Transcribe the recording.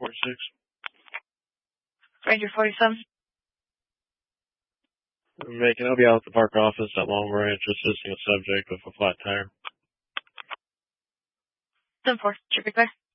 46. Ranger 47. Macon, I'll be out at the park office at Long Ranch assisting a subject with a flat tire. 10-4, should be clear.